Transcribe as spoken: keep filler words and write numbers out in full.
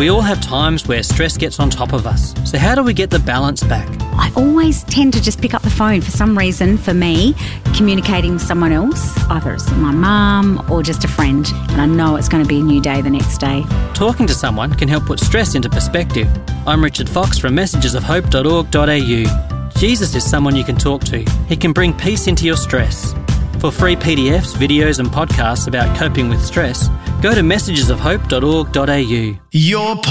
We all have times where stress gets on top of us. So how do we get the balance back? I always tend to just pick up the phone for some reason. For me, communicating with someone else, either it's my mum or just a friend, and I know it's going to be a new day the next day. Talking to someone can help put stress into perspective. I'm Richard Fox from messages of hope dot org dot a u. Jesus is someone you can talk to. He can bring peace into your stress. For free P D Fs, videos and podcasts about coping with stress, go to messages of hope dot org dot a u. Your